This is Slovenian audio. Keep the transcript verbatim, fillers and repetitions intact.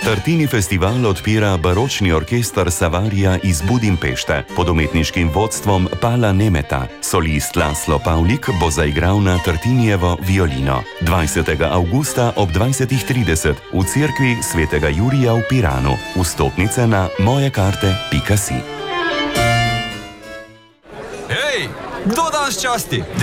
Tartini festival odpira baročni orkester Savaria iz Budimpešte pod umetniškim vodstvom Pala Nemeta. Solist Laslo Pavlik bo zaigral na Tartinijevo violino. dvajsetega avgusta ob dvajsetih trideset v cerkvi svetega Jurija v Piranu. Vstopnice na mojekarte pika si. Hej, kdo danes časti?